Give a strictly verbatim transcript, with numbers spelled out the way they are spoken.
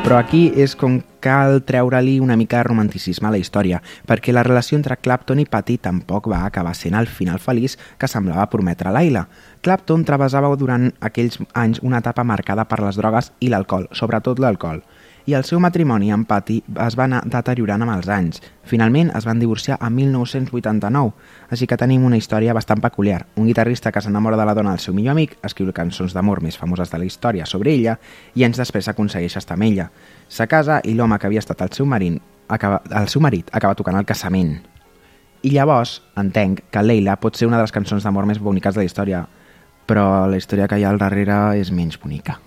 Però aquí és com cal treure-li una mica de romanticisme a la història, perquè la relació entre Clapton i Patty tampoc va acabar sent el final feliç que semblava prometre Layla. Clapton travessava durant aquells anys una etapa marcada per les drogues i l'alcohol, sobretot l'alcohol, i el seu matrimoni amb Patty es va anar deteriorant amb els anys. Finalment es van divorciar a mil nou-cents vuitanta-nou, així que tenim una història bastant peculiar. Un guitarrista que s'enamora de la dona del seu millor amic, escriu cançons d'amor més famoses de la història sobre ella i anys després aconsegueix estar amb ella. Se casa i l'home que havia estat el seu marit acaba, el seu marit acaba tocant el casament. I llavors entenc que Layla pot ser una de les cançons d'amor més boniques de la història, però la història que hi ha al darrere és menys bonica.